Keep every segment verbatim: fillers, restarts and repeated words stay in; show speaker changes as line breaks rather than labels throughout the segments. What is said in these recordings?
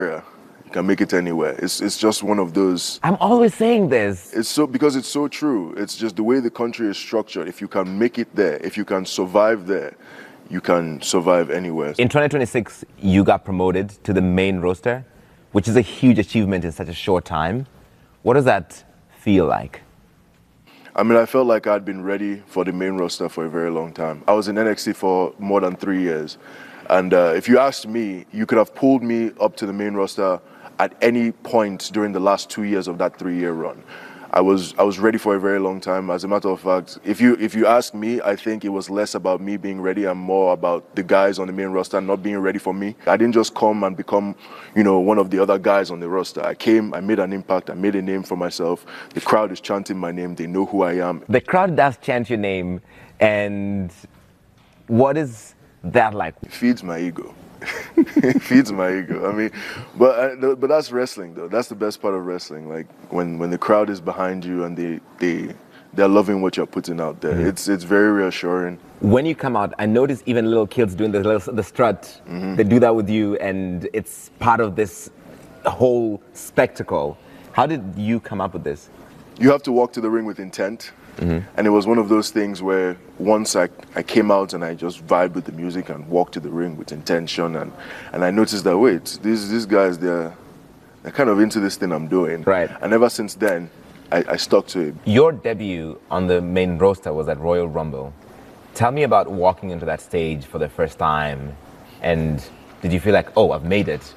Yeah, you can make it anywhere. It's it's just one of those.
I'm always saying this.
It's so because it's so true. It's just the way the country is structured. If you can make it there, if you can survive there, you can survive anywhere.
In twenty twenty-six, you got promoted to the main roster, which is a huge achievement in such a short time. What does that feel like?
I mean, I felt like I'd been ready for the main roster for a very long time. I was in N X T for more than three years. And uh, if you asked me, you could have pulled me up to the main roster at any point during the last two years of that three-year run. I was I was ready for a very long time. As a matter of fact, if you if you ask me, I think it was less about me being ready and more about the guys on the main roster not being ready for me. I didn't just come and become, you know, one of the other guys on the roster. I came, I made an impact, I made a name for myself. The crowd is chanting my name. They know who I am.
The crowd does chant your name, and what is that like?
It feeds my ego. It feeds my ego. I mean, but uh, but that's wrestling though. That's the best part of wrestling. Like when, when the crowd is behind you and they they they're loving what you're putting out there. Mm-hmm. It's it's very reassuring.
When you come out, I notice even little kids doing the little, the strut. Mm-hmm. They do that with you, and it's part of this whole spectacle. How did you come up with this?
You have to walk to the ring with intent. Mm-hmm. And it was one of those things where once I, I came out and I just vibed with the music and walked to the ring with intention, and, and I noticed that, wait, these these guys, they're, they're kind of into this thing I'm doing.
Right.
And ever since then, I, I stuck to it.
Your debut on the main roster was at Royal Rumble. Tell me about walking into that stage for the first time, and did you feel like, oh, I've made it?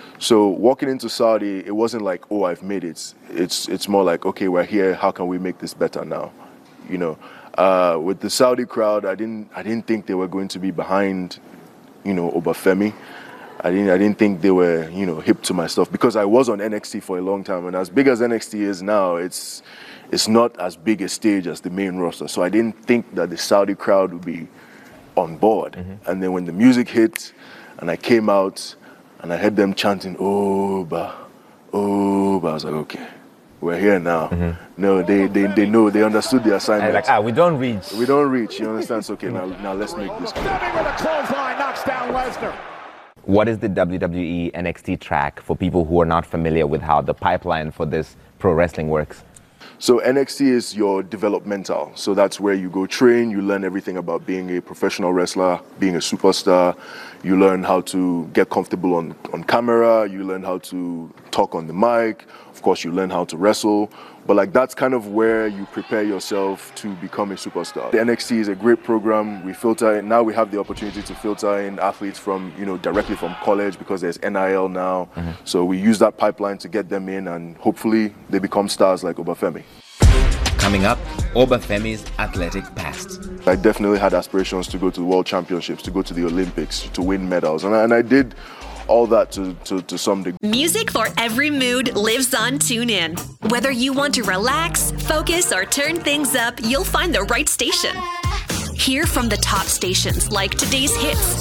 So walking into Saudi, it wasn't like, oh, I've made it. It's it's more like, okay, we're here. How can we make this better now? You know, uh, with the Saudi crowd, I didn't I didn't think they were going to be behind, you know, Obafemi. I didn't I didn't think they were, you know, hip to my stuff because I was on N X T for a long time, and as big as N X T is now, it's it's not as big a stage as the main roster. So I didn't think that the Saudi crowd would be on board. Mm-hmm. And then when the music hit, and I came out. And I heard them chanting, Oba, Oba. I was like, okay, we're here now. Mm-hmm. No, they, they they know, they understood the assignment.
Like, ah, we don't reach.
We don't reach, you understand? It's okay, now, now let's make this clear.
With a clothesline, knocks down Lesnar.
What is the W W E N X T track for people who are not familiar with how the pipeline for this pro wrestling works?
So N X T is your developmental. So that's where you go train, you learn everything about being a professional wrestler, being a superstar. You learn how to get comfortable on, on camera. You learn how to talk on the mic. Of course, you learn how to wrestle. But like that's kind of where you prepare yourself to become a superstar. The N X T is a great program. We filter in. Now we have the opportunity to filter in athletes from, you know, directly from college because there's N I L now. Mm-hmm. So we use that pipeline to get them in, and hopefully they become stars like Obafemi.
Coming up, Obafemi's athletic past.
I definitely had aspirations to go to the World Championships, to go to the Olympics, to win medals, and I, and I did all that to, to, to some degree.
Music for every mood lives on TuneIn. Whether you want to relax, focus, or turn things up, you'll find the right station. Hear from the top stations like today's hits,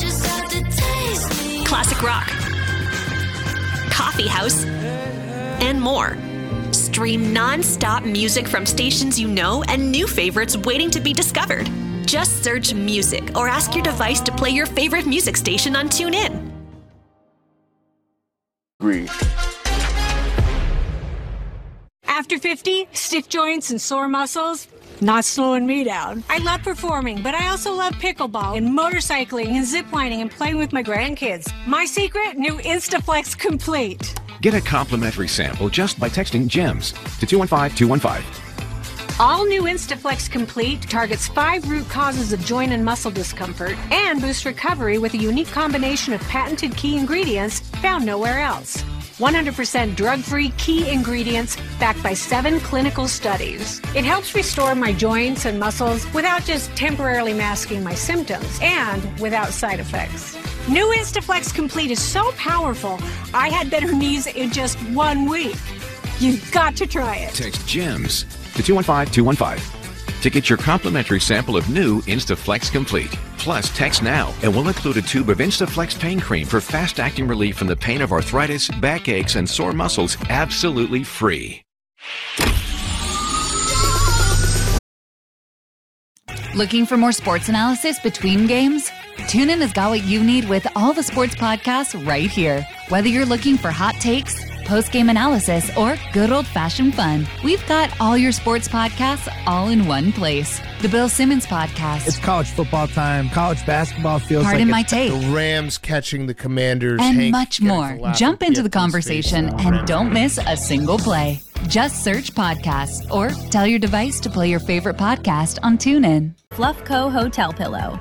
classic rock, coffee house, and more. Stream non-stop music from stations you know and new favorites waiting to be discovered. Just search music or ask your device to play your favorite music station on TuneIn.
Agree.
After fifty, stiff joints and sore muscles, not slowing me down. I love performing, but I also love pickleball and motorcycling and ziplining and playing with my grandkids. My secret? New Instaflex Complete.
Get a complimentary sample just by texting GEMS to two one five two one five.
All new Instaflex Complete targets five root causes of joint and muscle discomfort and boosts recovery with a unique combination of patented key ingredients found nowhere else. one hundred percent drug-free key ingredients backed by seven clinical studies. It helps restore my joints and muscles without just temporarily masking my symptoms and without side effects. New Instaflex Complete is so powerful, I had better knees in just one week. You've got to try it.
Text GEMS to two one five two one five to get your complimentary sample of new Instaflex Complete. Plus, text now and we'll include a tube of Instaflex pain cream for fast-acting relief from the pain of arthritis, backaches, and sore muscles absolutely free.
Looking for more sports analysis between games? TuneIn has got what you need with all the sports podcasts right here. Whether you're looking for hot takes, post-game analysis, or good old-fashioned fun, we've got all your sports podcasts all in one place. The Bill Simmons Podcast.
It's college football time. College basketball feels
Pardon
like
my
it's
take.
The Rams catching the Commanders.
And
Hank
much
getting
more.
to laugh
Jump
and
into
get
the
in his face
conversation
and
and
grin.
don't miss a single play. Just search podcasts or tell your device to play your favorite podcast on TuneIn.
Fluffco Hotel Pillow.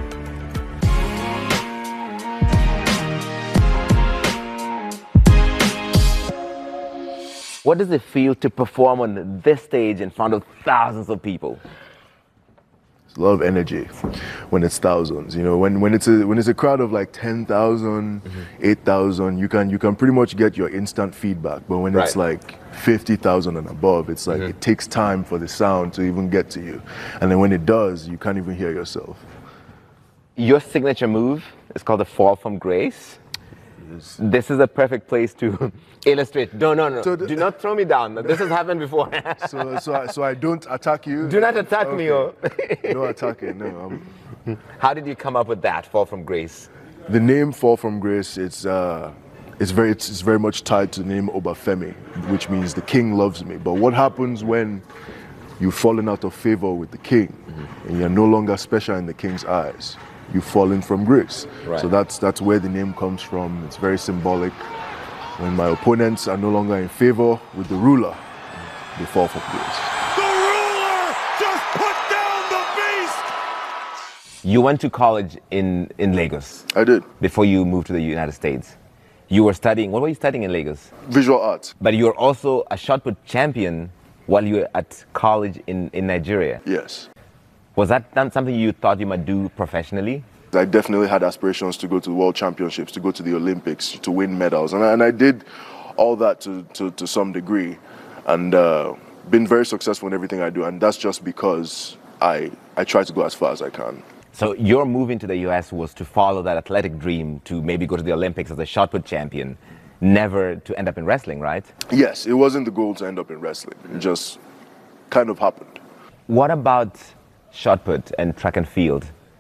What does it feel to perform on this stage in front of thousands of people?
It's a lot of energy when it's thousands. You know, when, when it's a when it's a crowd of like ten thousand, mm-hmm. eight thousand, you can you can pretty much get your instant feedback. But when
Right.
it's like fifty thousand and above, it's like
Mm-hmm.
it takes time for the sound to even get to you. And then when it does, you can't even hear yourself.
Your signature move is called the fall from grace. This is a perfect place to illustrate. No, no, no.
So the-
Do not throw me down. This has happened before.
So so I, so I don't attack you.
Do not attack me. Oh.
No attacking. No. I'm,
How did you come up with that, fall from grace?
The name Fall from Grace, it's uh, it's very it's, it's very much tied to the name Obafemi, which means the king loves me. But what happens when you've fallen out of favor with the king, mm-hmm. and you're no longer special in the king's eyes? You've fallen from grace.
Right.
So that's that's where the name comes from. It's very symbolic. When my opponents are no longer in favor with the ruler, they fall from grace.
The ruler just put down the beast!
You went to college in, in Lagos
I did.
before you moved to the United States. You were studying, what were you studying in Lagos?
Visual arts.
But you were also a shot put champion while you were at college in, in Nigeria.
Yes.
Was that done something you thought you might do professionally?
I definitely had aspirations to go to the World Championships, to go to the Olympics, to win medals. And I, and I did all that to, to, to some degree, and uh, been very successful in everything I do. And that's just because I, I try to go as far as I can.
So your move into the U S was to follow that athletic dream to maybe go to the Olympics as a shot put champion, never to end up in wrestling, right?
Yes, it wasn't the goal to end up in wrestling. It just kind of happened.
What about shot put and track and field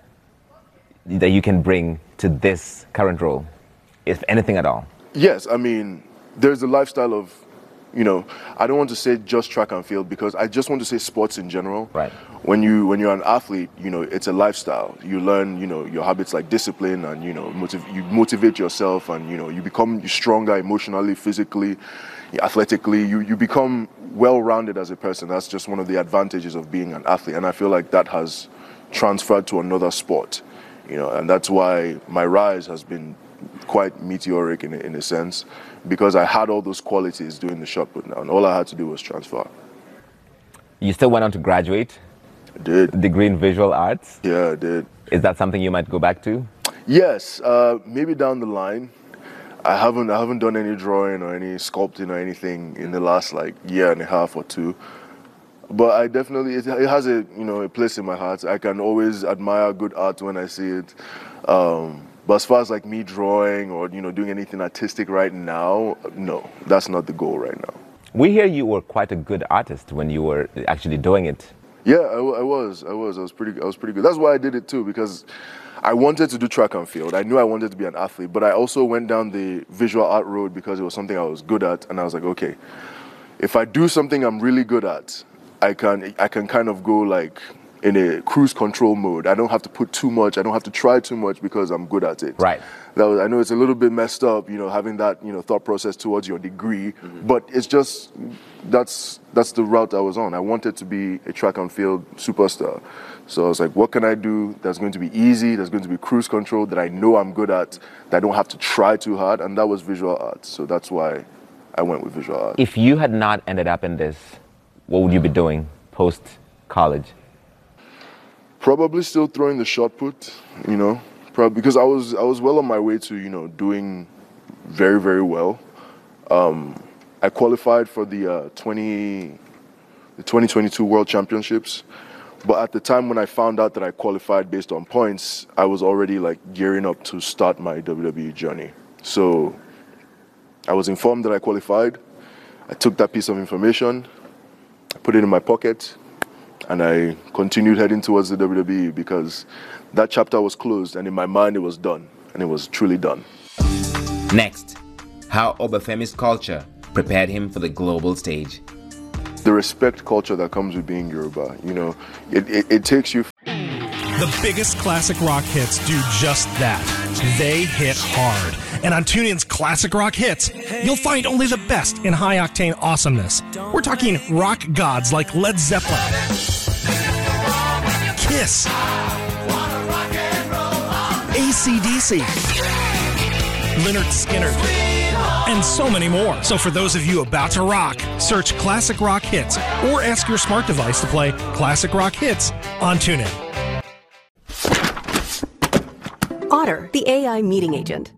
that you can bring to this current role, if anything at all?
Yes, I mean, there's a lifestyle of, you know, I don't want to say just track and field because I just want to say sports in general.
Right.
When you when you're an athlete, you know, it's a lifestyle. You learn, you know, your habits like discipline, and you know, motiv- you motivate yourself, and you know, you become stronger emotionally, physically, athletically. You you become well-rounded as a person. That's just one of the advantages of being an athlete, and I feel like that has transferred to another sport. You know, and that's why my rise has been quite meteoric in a, in a sense, because I had all those qualities doing the shot put now, and all I had to do was transfer.
You still went on to graduate?
I did.
Degree in visual arts?
Yeah, I did.
Is that something you might go back to?
Yes, uh, maybe down the line. I haven't I haven't done any drawing or any sculpting or anything in the last like year and a half or two. But I definitely, it, it has a you know a place in my heart. I can always admire good art when I see it. Um, but as far as like me drawing or you know doing anything artistic right now, no, that's not the goal right now.
We hear you were quite a good artist when you were actually doing it.
Yeah, I, I was, I was, I was pretty, I was pretty good. That's why I did it too, because I wanted to do track and field. I knew I wanted to be an athlete, but I also went down the visual art road because it was something I was good at, and I was like, okay, if I do something I'm really good at, I can, I can kind of go like in a cruise control mode. I don't have to put too much. I don't have to try too much because I'm good at it.
Right.
That was, I know it's a little bit messed up, you know, having that, you know, thought process towards your degree, mm-hmm. but it's just, that's that's the route I was on. I wanted to be a track and field superstar. So I was like, what can I do that's going to be easy, that's going to be cruise control, that I know I'm good at, that I don't have to try too hard, and that was visual arts. So that's why I went with visual arts.
If you had not ended up in this, what would you be doing post-college?
Probably still throwing the shot put, you know, probably because I was I was well on my way to, you know, doing very, very well. Um, I qualified for the uh, twenty, the twenty twenty-two World Championships, but at the time when I found out that I qualified based on points, I was already like gearing up to start my W W E journey. So I was informed that I qualified. I took that piece of information, I put it in my pocket, and I continued heading towards the W W E because that chapter was closed, and in my mind it was done, and it was truly done.
Next, how Obafemi's culture prepared him for the global stage.
The respect culture that comes with being Yoruba, you know, it, it, it takes you.
The biggest classic rock hits do just that. They hit hard. And on TuneIn's Classic Rock Hits, you'll find only the best in high-octane awesomeness. We're talking rock gods like Led Zeppelin, Kiss, A C D C, Lynyrd Skynyrd, and so many more. So for those of you about to rock, search Classic Rock Hits or ask your smart device to play Classic Rock Hits on TuneIn.
Otter, the A I meeting agent.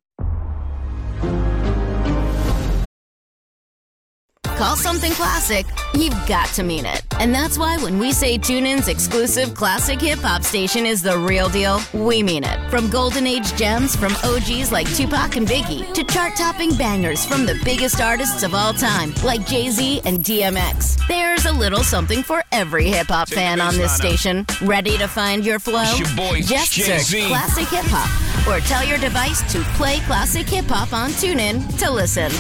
Call something classic, you've got to mean it. And that's why when we say TuneIn's exclusive classic hip-hop station is the real deal, we mean it. From golden age gems from O Gs like Tupac and Biggie to chart-topping bangers from the biggest artists of all time like Jay-Z and D M X. There's a little something for every hip-hop fan on this station. Ready to find your flow?
Your boy,
Just
Jay-Z.
search Classic Hip Hop or tell your device to play Classic Hip Hop on TuneIn to listen.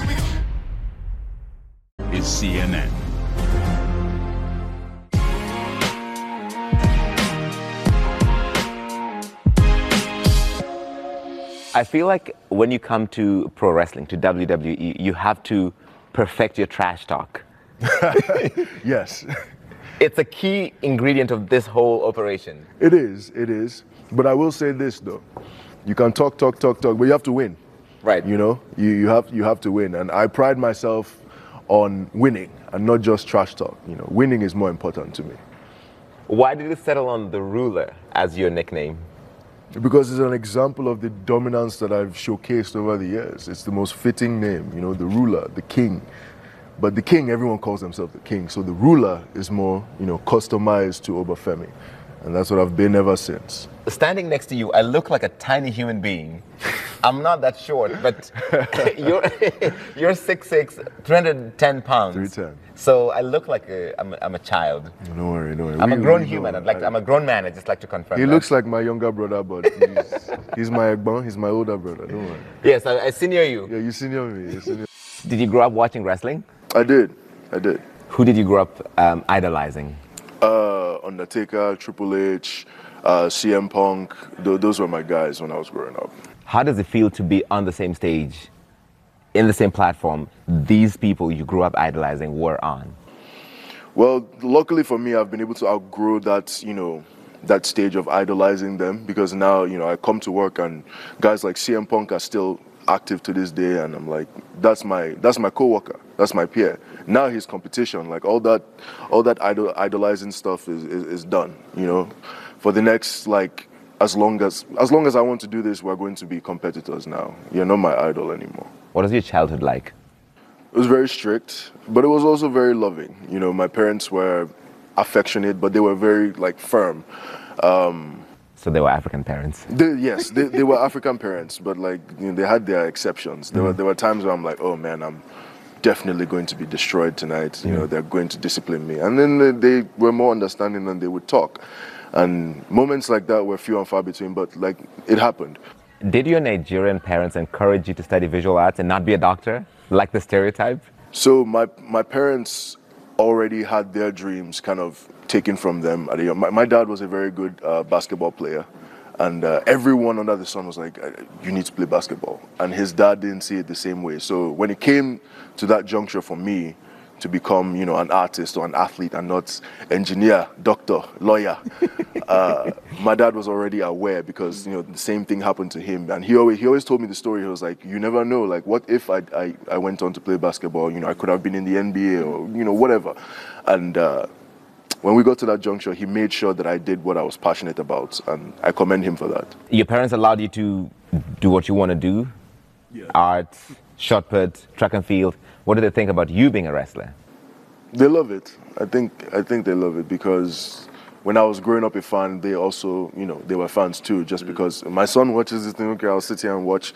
Is C N N.
I feel like when you come to pro wrestling, to W W E, you have to perfect your trash talk.
Yes.
It's a key ingredient of this whole operation.
It is, it is. But I will say this though. You can talk, talk, talk, talk, but you have to win.
Right.
You know, you, you have you have to win. And I pride myself on winning and not just trash talk. You know, winning is more important to me.
Why did you settle on the Ruler as your nickname?
Because it's an example of the dominance that I've showcased over the years. It's the most fitting name, you know, the ruler, the king. But the king, everyone calls themselves the king. So the ruler is more, you know, customized to Obafemi. And that's what I've been ever since.
Standing next to you, I look like a tiny human being. I'm not that short, but you're you're six six, three hundred ten pounds.
three ten.
So I look like a, I'm, a, I'm a child.
Don't worry, don't worry.
I'm
we,
a grown
we
human.
know.
I'd like to, I'm a grown man. I just like to confirm.
He
that.
looks like my younger brother, but he's, he's my egbon, he's my older brother. Don't worry.
Yes, I, I senior you.
Yeah, you senior me. You senior.
Did you grow up watching wrestling?
I did. I did.
Who did you grow up um, idolizing?
Uh, Undertaker, Triple H, uh, C M Punk. Th- those were my guys when I was growing up.
How does it feel to be on the same stage, in the same platform these people you grew up idolizing were on?
Well, luckily for me, I've been able to outgrow that, you know, that stage of idolizing them, because now, you know, I come to work and guys like C M Punk are still active to this day, and I'm like, that's my that's my coworker, that's my peer. Now he's competition. Like all that all that idol, idolizing stuff is, is is done. You know, for the next like as long as as long as I want to do this, we're going to be competitors now. You're not my idol anymore.
What was your childhood like?
It was very strict, but it was also very loving. You know, my parents were affectionate, but they were very like firm. Um,
So they were African parents.
They, yes, they, they were African parents, but like you know, they had their exceptions. There mm. were there were times where I'm like, oh man, I'm definitely going to be destroyed tonight. You mm. know, they're going to discipline me, and then they, they were more understanding and they would talk. And moments like that were few and far between, but like it happened.
Did your Nigerian parents encourage you to study visual arts and not be a doctor, like the stereotype?
So my my parents already had their dreams kind of taken from them. My, my dad was a very good uh, basketball player, and uh, everyone under the sun was like, you need to play basketball. And his dad didn't see it the same way. So when it came to that juncture for me to become, you know, an artist or an athlete and not engineer, doctor, lawyer, uh, my dad was already aware, because, you know, the same thing happened to him. And he always, he always told me the story. He was like, you never know, like, what if I, I, I went on to play basketball? You know, I could have been in the N B A or, you know, whatever. And uh, when we got to that juncture, he made sure that I did what I was passionate about, and I commend him for that.
Your parents allowed you to do what you want to do? Yeah. Art, shot put, track and field. What do they think about you being a wrestler?
They love it. I think I think they love it, because when I was growing up a fan, they also, you know, they were fans too, just because my son watches this thing, okay, I'll sit here and watch.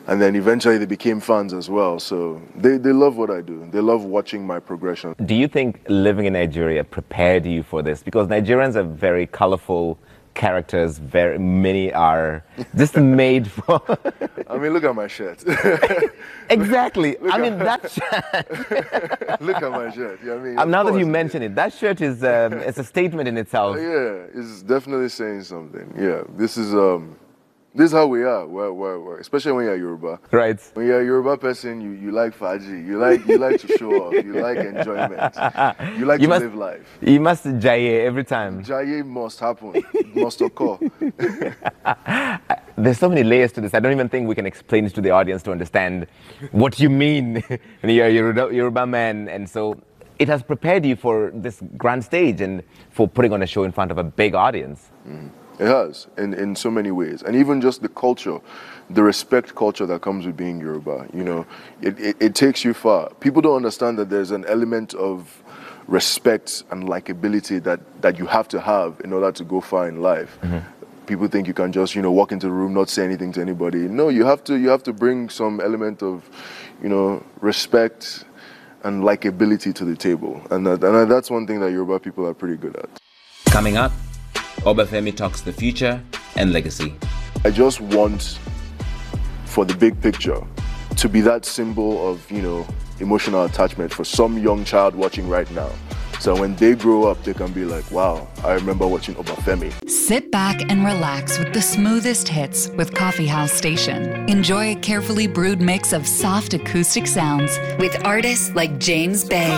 And then eventually they became fans as well. So they, they love what I do. They love watching my progression.
Do you think living in Nigeria prepared you for this? Because Nigerians are very colorful characters. Very many are just made for...
I mean, look at my shirt.
Exactly.
Look
I
at-
mean, that shirt...
Look at my shirt. You know what I mean?
Um, now
Of
that you
course.
mention it, that shirt is um, it's a statement in itself.
Yeah, it's definitely saying something. Yeah, this is um, this is how we are. We're, we're, we're, especially when you're Yoruba.
Right.
When you're a Yoruba person, you, you like faji. You like you like to show off. You like enjoyment. You like
You
to
must-
live life.
You must jaye every time.
Jaye must happen. It must occur.
There's so many layers to this. I don't even think we can explain it to the audience to understand what you mean when you're a Yoruba, Yoruba man. And so it has prepared you for this grand stage and for putting on a show in front of a big audience.
Mm. It has, in, in so many ways. And even just the culture, the respect culture that comes with being Yoruba, you know, it, it, it takes you far. People don't understand that there's an element of respect and likability that, that you have to have in order to go far in life. People think you can just, you know, walk into the room, not say anything to anybody. No, you have to, you have to bring some element of, you know, respect and likability to the table. And, that, and that's one thing that Yoruba people are pretty good at.
Coming up, Obafemi talks the future and legacy.
I just want, for the big picture, to be that symbol of, you know, emotional attachment for some young child watching right now. So when they grow up, they can be like, wow, I remember watching Obafemi.
Sit back and relax with the smoothest hits with Coffee House Station. Enjoy a carefully brewed mix of soft acoustic sounds with artists like James Bay,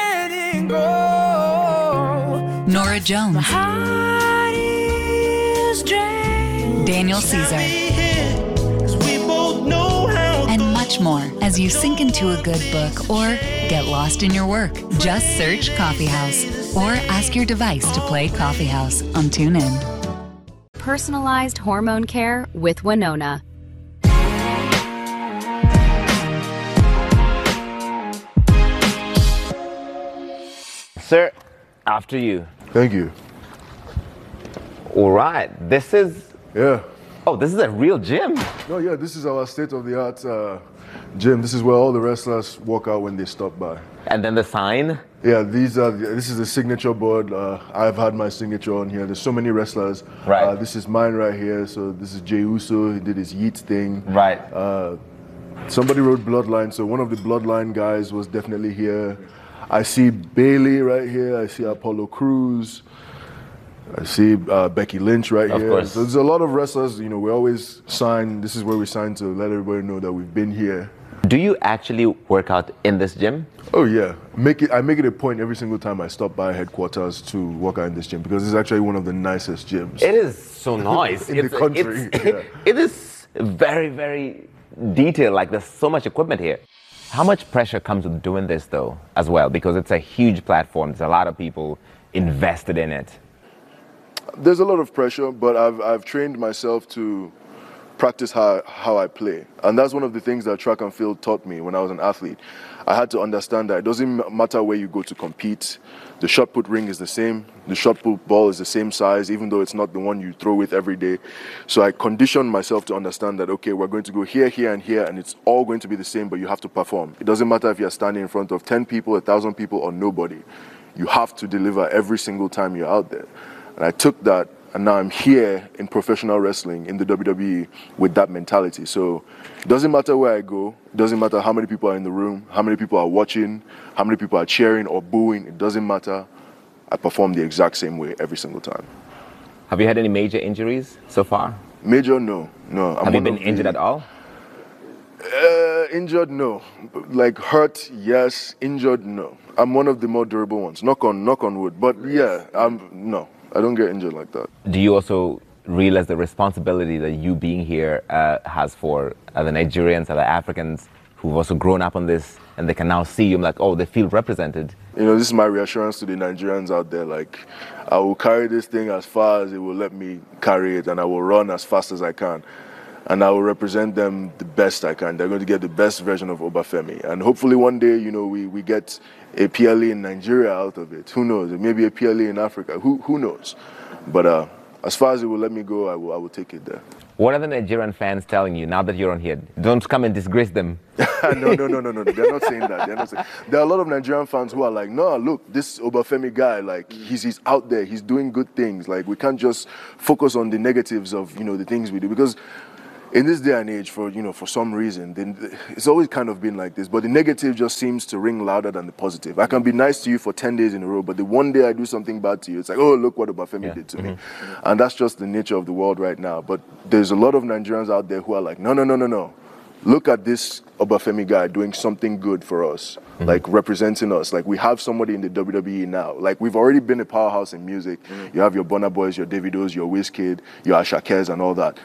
Nora Jones, Daniel Caesar, and much more as you sink into a good book or get lost in your work. Just search Coffee House or ask your device to play Coffee House on TuneIn.
Personalized hormone care with Winona.
Sir, after you.
Thank you.
All right. This is...
Yeah.
Oh, this is a real gym.
No, yeah, this is our state-of-the-art uh, gym. This is where all the wrestlers walk out when they stop by.
And then the sign?
Yeah, these are. The, this is the signature board. Uh, I've had my signature on here. There's so many wrestlers.
Right.
Uh, this is mine right here. So this is Jey Uso. He did his Yeet thing.
Right.
Uh, somebody wrote Bloodline. So one of the Bloodline guys was definitely here. I see Bailey right here. I see Apollo Crews. I see uh, Becky Lynch right
Of
here.
course.
So there's a lot of wrestlers. You know, we always sign. This is where we sign to let everybody know that we've been here.
Do you actually work out in this gym?
Oh yeah, make it. I make it a point every single time I stop by headquarters to work out in this gym because it's actually one of the nicest gyms.
It is so nice.
in
It's-
the country.
it's-
yeah.
It is very, very detailed. Like there's so much equipment here. How much pressure comes with doing this though, as well? Because it's a huge platform. There's a lot of people invested in it.
There's a lot of pressure, but I've I've trained myself to practice how how I play, and that's one of the things that track and field taught me when I was an athlete. I had to understand that it doesn't matter where you go to compete. The shot put ring is the same. The shot put ball is the same size, even though it's not the one you throw with every day. So I conditioned myself to understand that, okay, we're going to go here, here, and here, and it's all going to be the same, but you have to perform. It doesn't matter if you're standing in front of ten people, one thousand people, or nobody. You have to deliver every single time you're out there. And I took that, and now I'm here in professional wrestling in the W W E with that mentality. So it doesn't matter where I go. It doesn't matter how many people are in the room, how many people are watching, how many people are cheering or booing. It doesn't matter. I perform the exact same way every single time.
Have you had any major injuries so far?
Major, no. No. I'm
Have you
one
been
of the-
injured at all?
Uh, injured, no. Like hurt, yes. Injured, no. I'm one of the more durable ones. Knock on, knock on wood. But yeah, I'm no. I don't get injured like that.
Do you also realize the responsibility that you being here uh, has for other Nigerians, other Africans who've also grown up on this, and they can now see you like, oh, they feel represented?
You know, this is my reassurance to the Nigerians out there. Like, I will carry this thing as far as it will let me carry it, and I will run as fast as I can. And I will represent them the best I can. They're going to get the best version of Obafemi. And hopefully one day, you know, we, we get a P L E in Nigeria out of it. Who knows? Maybe a P L E in Africa. Who, who knows? But uh, as far as it will let me go, I will, I will take it there.
What are the Nigerian fans telling you now that you're on here? Don't come and disgrace them.
no, no, no, no, no. They're not saying that. They're not saying. There are a lot of Nigerian fans who are like, no, look, this Obafemi guy, like, he's he's out there. He's doing good things. Like, we can't just focus on the negatives of, you know, the things we do. Because in this day and age, for, you know, for some reason, then it's always kind of been like this. But the negative just seems to ring louder than the positive. I can be nice to you for ten days in a row, but the one day I do something bad to you, it's like, oh, look what Obafemi yeah. did to mm-hmm. me. And that's just the nature of the world right now. But there's a lot of Nigerians out there who are like, no, no, no, no, no. Look at this Obafemi guy doing something good for us, mm-hmm. like representing us. Like, we have somebody in the W W E now. Like, we've already been a powerhouse in music. Mm-hmm. You have your Burna Boys, your Davidos, your Wizkid, your Ashakes and all that.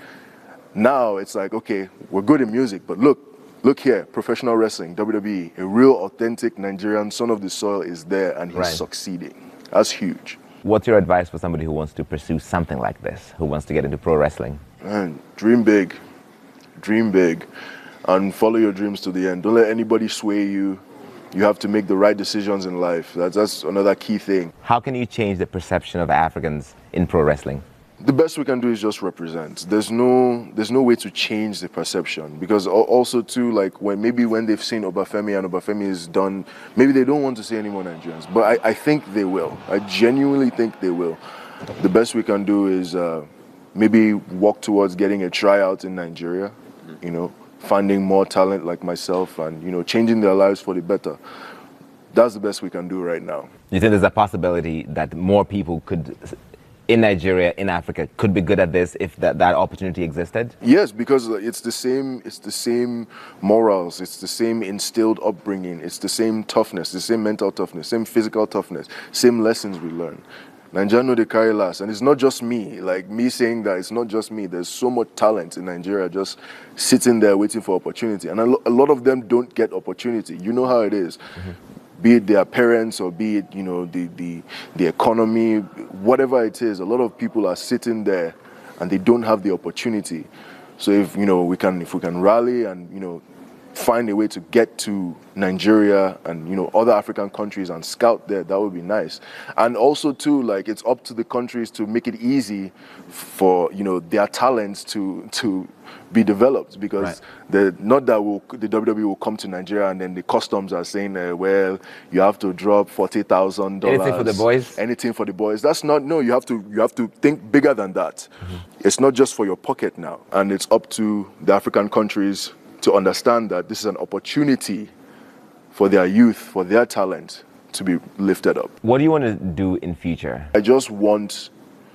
Now it's like, okay, we're good in music, but look, look here, professional wrestling, W W E, a real authentic Nigerian son of the soil is there and he's right. succeeding. That's huge.
What's your advice for somebody who wants to pursue something like this, who wants to get into pro wrestling?
Man, dream big, dream big, and follow your dreams to the end. Don't let anybody sway you. You have to make the right decisions in life. That's, that's another key thing.
How can you change the perception of Africans in pro wrestling?
The best we can do is just represent. There's no, there's no way to change the perception, because also too, like when maybe when they've seen Obafemi and Obafemi is done, maybe they don't want to see any more Nigerians. But I, I think they will. I genuinely think they will. The best we can do is uh, maybe walk towards getting a tryout in Nigeria. You know, finding more talent like myself, and you know, changing their lives for the better. That's the best we can do right now.
You think there's a possibility that more people could, in Nigeria, in Africa, could be good at this if that, that opportunity existed?
Yes, because it's the same it's the same morals, it's the same instilled upbringing, it's the same toughness, the same mental toughness, same physical toughness, same lessons we learn. Nigeria know they carry last, and it's not just me, like me saying that, it's not just me. There's so much talent in Nigeria just sitting there waiting for opportunity, and a, lo- a lot of them don't get opportunity. You know how it is. Mm-hmm. Be it their parents or be it, you know, the, the the economy, whatever it is, a lot of people are sitting there and they don't have the opportunity. So if, you know, we can, if we can rally and, you know, find a way to get to Nigeria and, you know, other African countries and scout there, that would be nice. And also too, like, it's up to the countries to make it easy for, you know, their talents to to be developed, because right. the not that we'll, the W W E will come to Nigeria and then the customs are saying, uh, well, you have to drop forty thousand dollars.
Anything for the boys?
Anything for the boys. That's not, no, you have to, you have to think bigger than that. Mm-hmm. It's not just for your pocket now. And it's up to the African countries to understand that this is an opportunity for their youth, for their talent to be lifted up.
What do you want to do in future?
I just want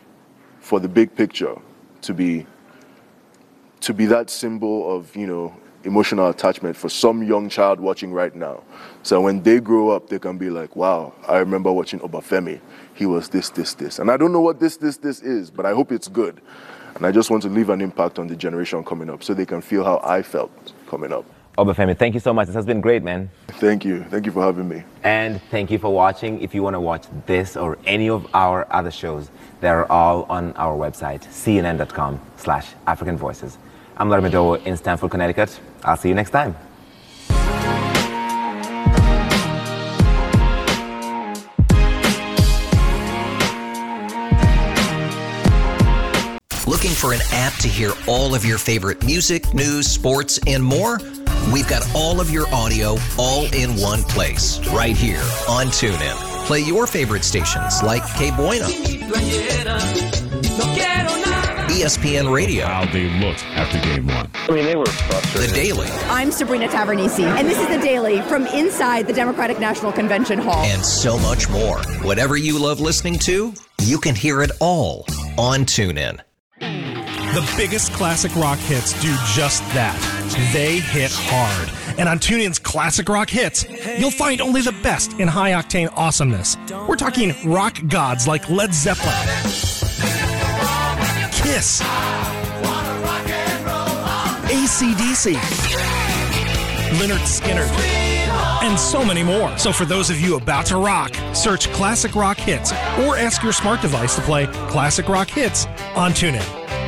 for the big picture to be to be that symbol of, you know, emotional attachment for some young child watching right now. So when they grow up, they can be like, wow, I remember watching Obafemi. He was this, this, this. And I don't know what this, this, this is, but I hope it's good. And I just want to leave an impact on the generation coming up so they can feel how I felt coming up.
Obafemi, thank you so much. This has been great, man.
Thank you. Thank you for having me.
And thank you for watching. If you want to watch this or any of our other shows, they're all on our website, C N N dot com slash African Voices. I'm Larry Medowo in Stamford, Connecticut. I'll see you next time.
Looking for an app to hear all of your favorite music, news, sports, and more? We've got all of your audio all in one place, right here on TuneIn. Play your favorite stations like K Bueno, E S P N Radio.
How they looked after game one.
I mean, they were frustrated.
The Daily.
I'm Sabrina Tavernisi, and this is The Daily from inside the Democratic National Convention Hall.
And so much more. Whatever you love listening to, you can hear it all on TuneIn.
The biggest classic rock hits do just that. They hit hard. And on TuneIn's Classic Rock Hits, you'll find only the best in high-octane awesomeness. We're talking rock gods like Led Zeppelin, Kiss, A C D C, Lynyrd Skynyrd, and so many more. So for those of you about to rock, search Classic Rock Hits or ask your smart device to play Classic Rock Hits on TuneIn.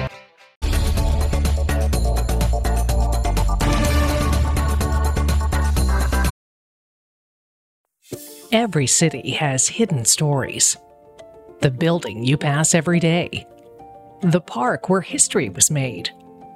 Every city has hidden stories. The building you pass every day. The park where history was made.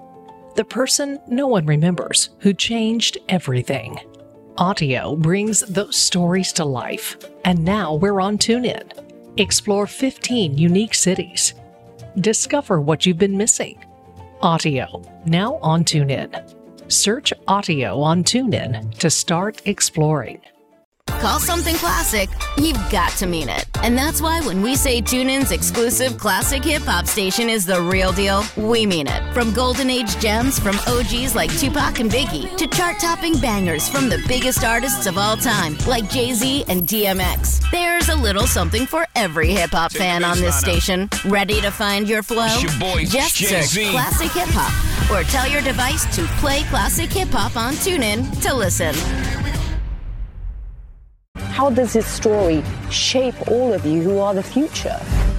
the person no one remembers who changed everything. Audio brings those stories to life, and now we're on TuneIn. Explore fifteen unique cities. Discover what you've been missing. Audio, now on TuneIn. Search Audio on TuneIn to start exploring.
Call something classic, you've got to mean it. And that's why when we say TuneIn's exclusive classic hip-hop station is the real deal, we mean it. From golden age gems from O Gs like Tupac and Biggie to chart-topping bangers from the biggest artists of all time like Jay-Z and D M X. There's a little something for every hip-hop fan on this station. Ready to find your flow?
It's your boy,
Just
Jay-Z.
search Classic Hip Hop or tell your device to play Classic Hip Hop on TuneIn to listen.
How does this story shape all of you who are the future?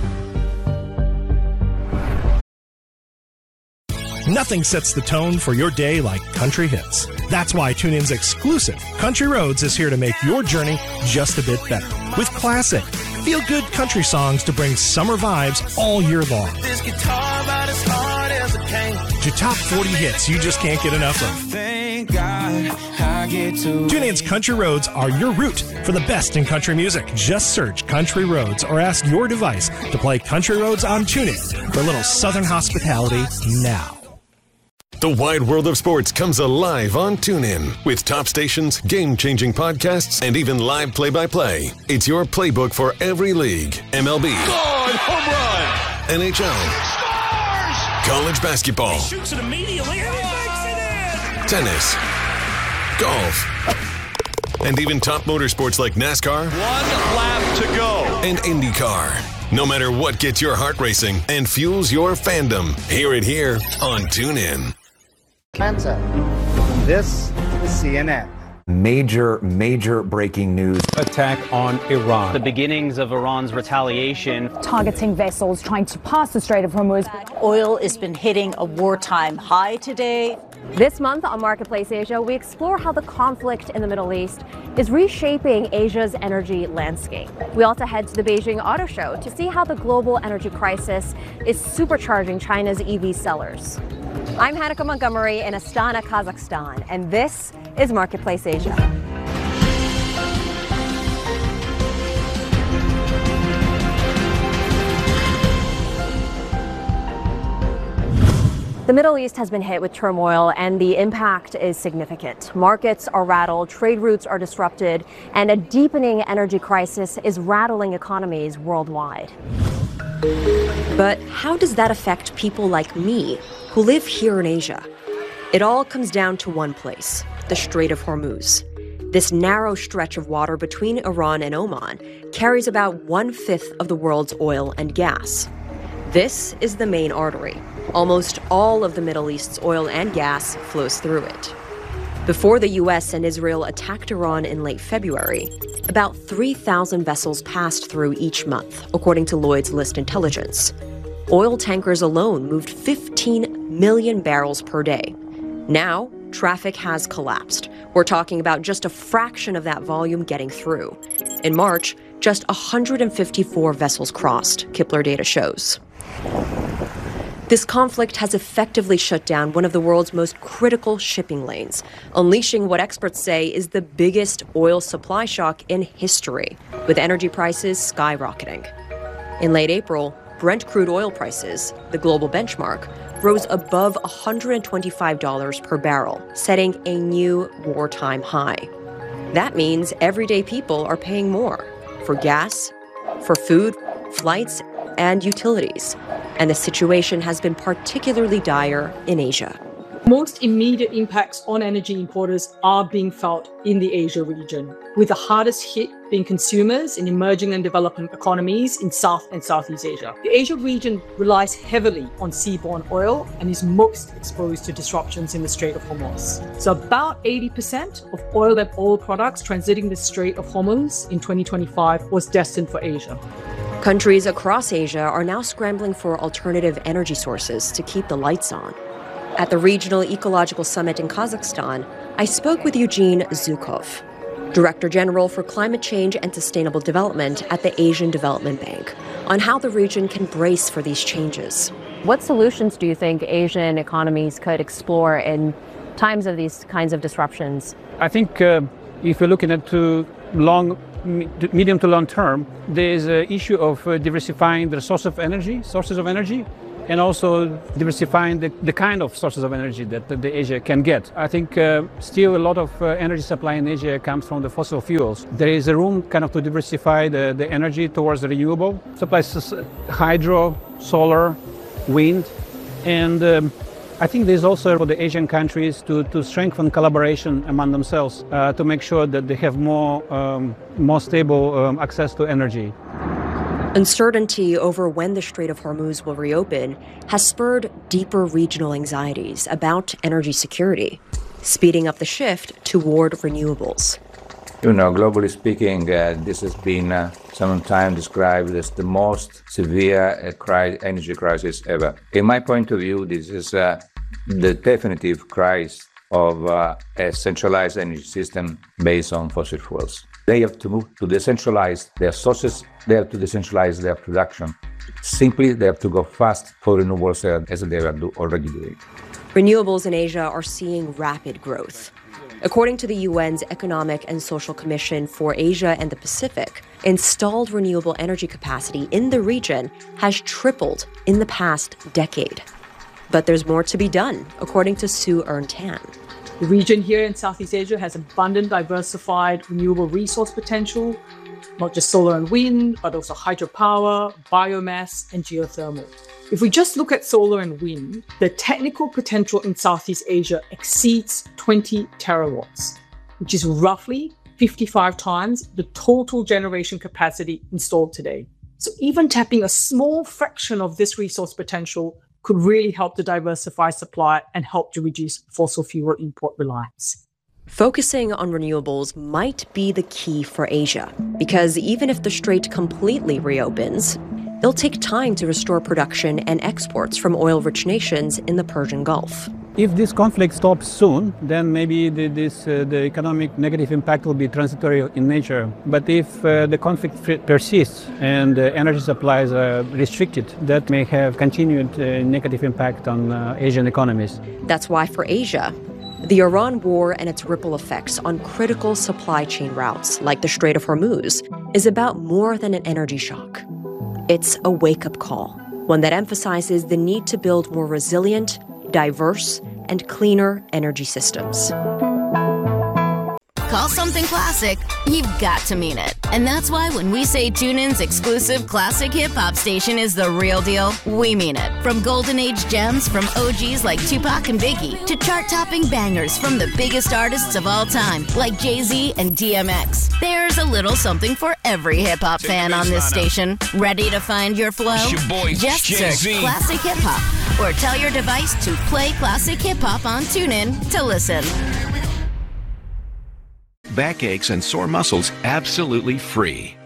Nothing sets the tone for your day like country hits. That's why TuneIn's exclusive Country Roads is here to make your journey just a bit better. With classic, feel-good country songs to bring summer vibes all year long.
This guitar about as hard as a pain.
To top forty hits you just can't get enough of.
Thank God I get to.
TuneIn's Country Roads are your route for the best in country music. Just search Country Roads or ask your device to play Country Roads on TuneIn for a little Southern hospitality now.
The wide world of sports comes alive on TuneIn with top stations, game-changing podcasts, and even live play-by-play. It's your playbook for every league. M L B.
God, home run.
N H L.
Scores!
College basketball.
He shoots it immediately and he makes it in.
Tennis. Golf. And even top motorsports like NASCAR.
One lap to go.
And IndyCar. No matter what gets your heart racing and fuels your fandom, hear it here on TuneIn.
Answer. This is C N N.
Major, major breaking news.
Attack on Iran. The beginnings of Iran's retaliation.
Targeting vessels trying to pass the Strait of Hormuz.
Oil has been hitting a wartime high today.
This month on Marketplace Asia, we explore how the conflict in the Middle East is reshaping Asia's energy landscape. We also head to the Beijing Auto Show to see how the global energy crisis is supercharging China's E V sellers. I'm Hanneke Montgomery in Astana, Kazakhstan, and this is Marketplace Asia. The Middle East has been hit with turmoil, and the impact is significant. Markets are rattled, trade routes are disrupted, and a deepening energy crisis is rattling economies worldwide. But how does that affect people like me who live here in Asia? It all comes down to one place, the Strait of Hormuz. This narrow stretch of water between Iran and Oman carries about one-fifth of the world's oil and gas. This is the main artery. Almost all of the Middle East's oil and gas flows through it. Before the U S and Israel attacked Iran in late February, about three thousand vessels passed through each month, according to Lloyd's List Intelligence. Oil tankers alone moved fifteen million barrels per day. Now, traffic has collapsed. We're talking about just a fraction of that volume getting through. In March, just one hundred fifty-four vessels crossed, Kpler data shows. This conflict has effectively shut down one of the world's most critical shipping lanes, unleashing what experts say is the biggest oil supply shock in history, with energy prices skyrocketing. In late April, Brent crude oil prices, the global benchmark, rose above one hundred twenty-five dollars per barrel, setting a new wartime high. That means everyday people are paying more for gas, for food, flights, and utilities. And the situation has been particularly dire in Asia.
Most immediate impacts on energy importers are being felt in the Asia region, with the hardest hit being consumers in emerging and developing economies in South and Southeast Asia. The Asia region relies heavily on seaborne oil and is most exposed to disruptions in the Strait of Hormuz. So about eighty percent of oil and oil products transiting the Strait of Hormuz in twenty twenty-five was destined for Asia.
Countries across Asia are now scrambling for alternative energy sources to keep the lights on. At the Regional Ecological Summit in Kazakhstan, I spoke with Eugene Zhukov, Director General for Climate Change and Sustainable Development at the Asian Development Bank, on how the region can brace for these changes. What solutions do you think Asian economies could explore in times of these kinds of disruptions?
I think uh, if you're looking at to long, medium to long term, there is an issue of uh, diversifying the source of energy, sources of energy, and also diversifying the, the kind of sources of energy that, that the Asia can get. I think uh, still a lot of uh, energy supply in Asia comes from the fossil fuels. There is a room kind of to diversify the, the energy towards the renewable supplies, hydro, solar, wind, and um, I think there's also for the Asian countries to, to strengthen collaboration among themselves uh, to make sure that they have more, um, more stable um, access to energy.
Uncertainty over when the Strait of Hormuz will reopen has spurred deeper regional anxieties about energy security, speeding up the shift toward renewables.
You know, globally speaking, uh, this has been uh, sometimes described as the most severe uh, cri- energy crisis ever. In my point of view, this is uh, the definitive crisis of uh, a centralized energy system based on fossil fuels. They have to move to decentralize their sources, they have to decentralize their production. Simply, they have to go fast for renewables as they are do- already doing.
Renewables in Asia are seeing rapid growth. According to the U N's Economic and Social Commission for Asia and the Pacific, installed renewable energy capacity in the region has tripled in the past decade. But there's more to be done, according to Su Earn Tan.
The region here in Southeast Asia has abundant, diversified renewable resource potential, not just solar and wind, but also hydropower, biomass, and geothermal. If we just look at solar and wind, the technical potential in Southeast Asia exceeds twenty terawatts, which is roughly fifty-five times the total generation capacity installed today. So even tapping a small fraction of this resource potential could really help to diversify supply and help to reduce fossil fuel import reliance.
Focusing on renewables might be the key for Asia, because even if the strait completely reopens, it'll take time to restore production and exports from oil-rich nations in the Persian Gulf.
If this conflict stops soon, then maybe the, this, uh, the economic negative impact will be transitory in nature. But if uh, the conflict f- persists and uh, energy supplies are restricted, that may have continued uh, negative impact on uh, Asian economies.
That's why for Asia, the Iran war and its ripple effects on critical supply chain routes like the Strait of Hormuz is about more than an energy shock. It's a wake-up call, one that emphasizes the need to build more resilient, diverse, and cleaner energy systems.
Call something classic, you've got to mean it. And that's why when we say TuneIn's exclusive classic hip-hop station is the real deal, we mean it. From golden age gems from O Gs like Tupac and Biggie to chart-topping bangers from the biggest artists of all time like Jay-Z and D M X. There's a little something for every hip-hop fan on this station. Ready to find your flow?
It's your boy,
Just
Jay-Z.
search Classic Hip Hop or tell your device to play Classic Hip Hop on TuneIn to listen.
Backaches and sore muscles absolutely free.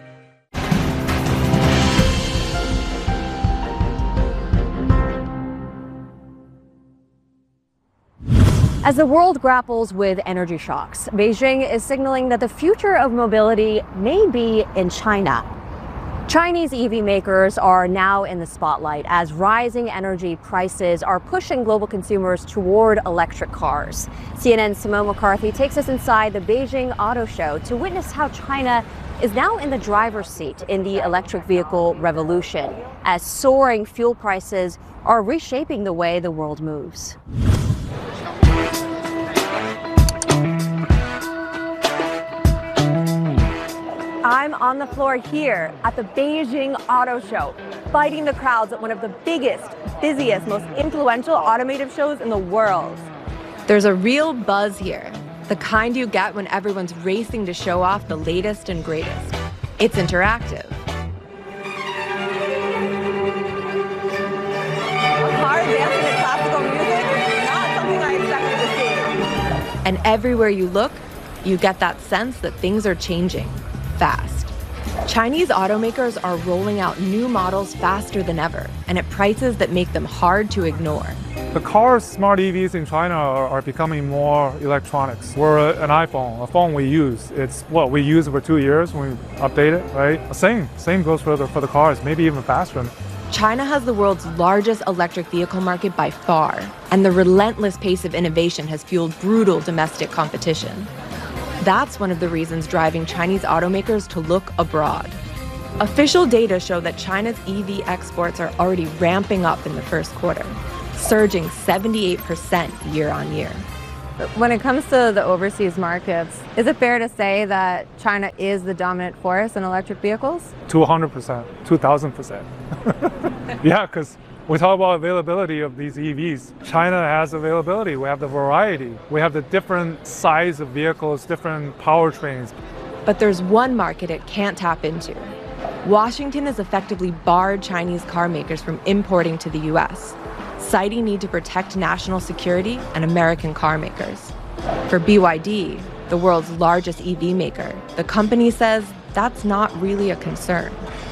As the world grapples with energy shocks, Beijing is signaling that the future of mobility may be in China. Chinese E V makers are now in the spotlight as rising energy prices are pushing global consumers toward electric cars. C N N's Simone McCarthy takes us inside the Beijing Auto Show to witness how China is now in the driver's seat in the electric vehicle revolution, as soaring fuel prices are reshaping the way the world moves. I'm on the floor here at the Beijing Auto Show, fighting the crowds at one of the biggest, busiest, most influential automotive shows in the world.
There's a real buzz here, the kind you get when everyone's racing to show off the latest and greatest. It's interactive.
A car dancing to classical music, not something I expected to see.
And everywhere you look, you get that sense that things are changing. Fast. Chinese automakers are rolling out new models faster than ever, and at prices that make them hard to ignore.
The cars, smart E Vs in China are, are becoming more electronics. We're an iPhone, a phone we use. It's what we use for two years when we update it, right? Same, same goes for the for the cars, maybe even faster.
China has the world's largest electric vehicle market by far, and the relentless pace of innovation has fueled brutal domestic competition. That's one of the reasons driving Chinese automakers to look abroad. Official data show that China's E V exports are already ramping up in the first quarter, surging seventy-eight percent year on year.
When it comes to the overseas markets, is it fair to say that China is the dominant force in electric vehicles?
two hundred percent, two thousand percent. Yeah, because we talk about availability of these E Vs. China has availability. We have the variety. We have the different size of vehicles, different powertrains.
But there's one market it can't tap into. Washington has effectively barred Chinese car makers from importing to the U S, citing need to protect national security and American car makers. For B Y D, the world's largest E V maker, the company says that's not really a concern.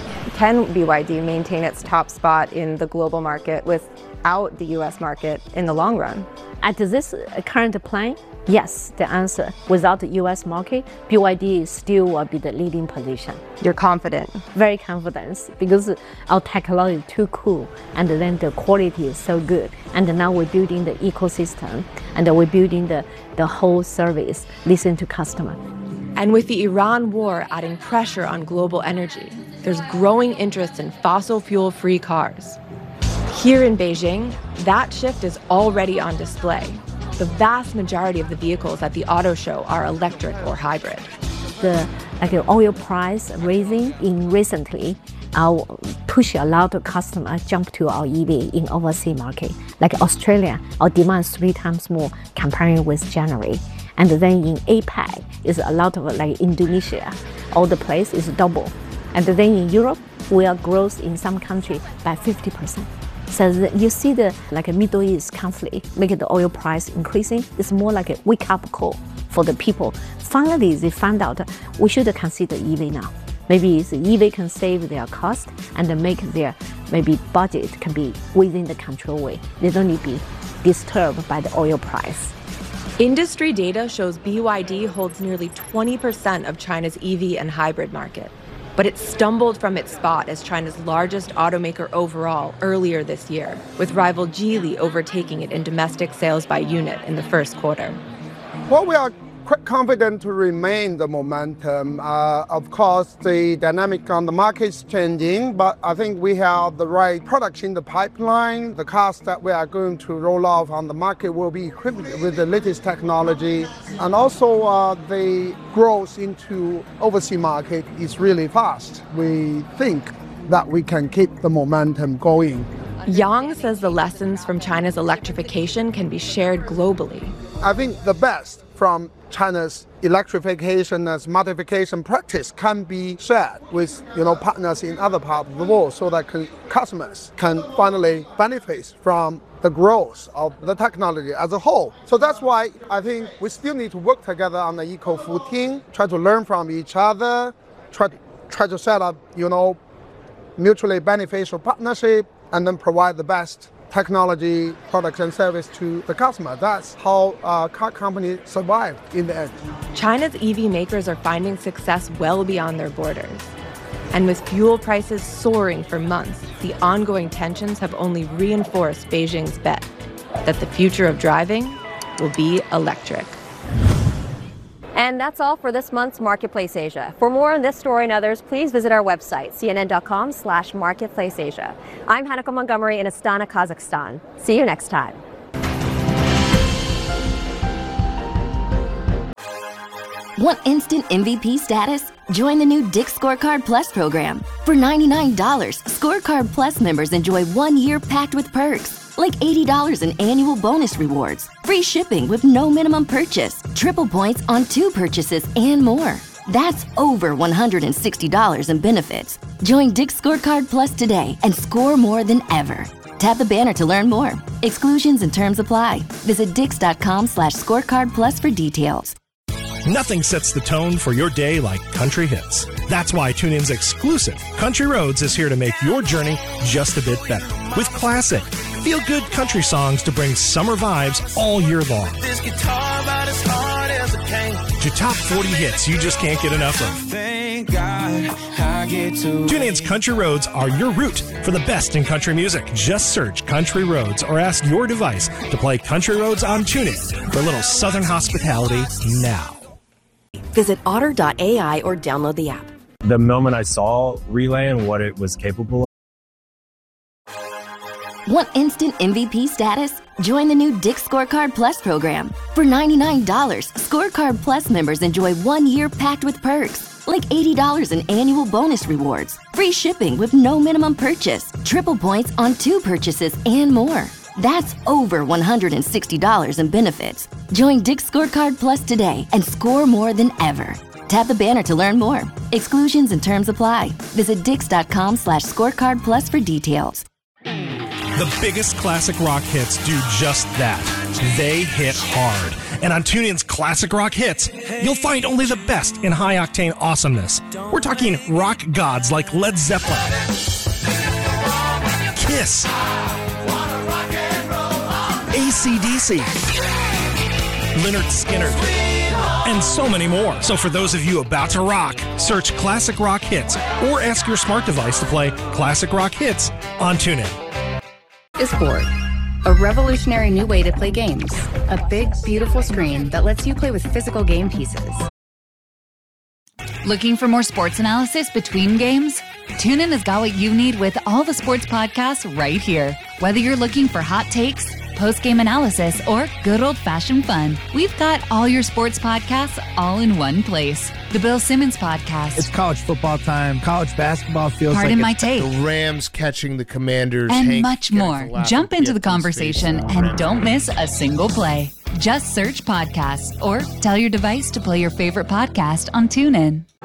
Can B Y D maintain its top spot in the global market without the U S market in the long run?
At this current plan, yes, the answer. Without the U S market, B Y D still will be the leading position.
You're confident?
Very confident, because our technology is too cool, and then the quality is so good. And now we're building the ecosystem, and we're building the, the whole service, listen to customer.
And with the Iran war adding pressure on global energy, there's growing interest in fossil fuel-free cars. Here in Beijing, that shift is already on display. The vast majority of the vehicles at the auto show are electric or hybrid.
The like oil price raising in recently, our push a lot of customers jump to our E V in overseas market. Like Australia, our demand is three times more comparing with January. And then in APAC, is a lot of like Indonesia, all the place is double. And then in Europe, we are growth in some country by fifty percent. So you see the like a Middle East conflict, make the oil price increasing. It's more like a wake-up call for the people. Finally, they found out we should consider E V now. Maybe the E V can save their cost and make their maybe budget can be within the control way. They don't need to be disturbed by the oil price.
Industry data shows B Y D holds nearly twenty percent of China's E V and hybrid market. But it stumbled from its spot as China's largest automaker overall earlier this year, with rival Geely overtaking it in domestic sales by unit in the first quarter.
Well, we are quite confident to remain the momentum. Uh, of course, the dynamic on the market is changing, but I think we have the right products in the pipeline. The cars that we are going to roll off on the market will be equipped with the latest technology. And also uh, the growth into overseas market is really fast. We think that we can keep the momentum going.
Yang says the lessons from China's electrification can be shared globally.
I think the best from China's electrification and smartification practice can be shared with you know partners in other parts of the world, so that can, customers can finally benefit from the growth of the technology as a whole. So that's why I think we still need to work together on the equal footing, try to learn from each other, try to, try to set up you know mutually beneficial partnership, and then provide the best technology, products and service to the customer. That's how uh, car companies survive in the end.
China's E V makers are finding success well beyond their borders. And with fuel prices soaring for months, the ongoing tensions have only reinforced Beijing's bet that the future of driving will be electric.
And that's all for this month's Marketplace Asia. For more on this story and others, please visit our website, cnn.com slash Marketplace Asia. I'm Hanneke Montgomery in Astana, Kazakhstan. See you next time.
Want instant M V P status? Join the new Dick's Scorecard Plus program. For ninety-nine dollars, Scorecard Plus members enjoy one year packed with perks, like eighty dollars in annual bonus rewards, free shipping with no minimum purchase, triple points on two purchases, and more. That's over one hundred sixty dollars in benefits. Join Dick's Scorecard Plus today and score more than ever. Tap the banner to learn more. Exclusions and terms apply. Visit dix.com slash scorecard plus for details.
Nothing sets the tone for your day like country hits. That's why TuneIn's exclusive Country Roads is here to make your journey just a bit better. With classic, feel-good country songs to bring summer vibes all year long.
This guitar about as hard as it came.
To top forty hits you just can't get enough of.
Thank God I
TuneIn's Country Roads are your route for the best in country music. Just search Country Roads or ask your device to play Country Roads on TuneIn for a little Southern hospitality now.
Visit otter dot A I or download the app.
The moment I saw Relay and what it was capable of.
Want instant M V P status? Join the new Dick's Scorecard Plus program. For ninety-nine dollars, Scorecard Plus members enjoy one year packed with perks, like eighty dollars in annual bonus rewards, free shipping with no minimum purchase, triple points on two purchases, and more. That's over one hundred sixty dollars in benefits. Join Dick's Scorecard Plus today and score more than ever. Tap the banner to learn more. Exclusions and terms apply. Visit dix.com slash scorecard plus for details.
The biggest classic rock hits do just that. They hit hard. And on TuneIn's Classic Rock Hits, you'll find only the best in high-octane awesomeness. We're talking rock gods like Led Zeppelin, Kiss, A C D C, Lynyrd Skynyrd, and so many more. So for those of you about to rock, search Classic Rock Hits or ask your smart device to play Classic Rock Hits on TuneIn.
Discord, a revolutionary new way to play games. A big, beautiful screen that lets you play with physical game pieces.
Looking for more sports analysis between games? TuneIn has got what you need with all the sports podcasts right here. Whether you're looking for hot takes, post-game analysis, or good old-fashioned fun, we've got all your sports podcasts all in one place. The Bill Simmons Podcast.
It's college football time. College basketball feels
Pardon
like
my
it's
take.
the Rams catching the Commanders.
And
Hank
much more. Jump into the conversation and don't miss a single play. Just search podcasts or tell your device to play your favorite podcast on TuneIn.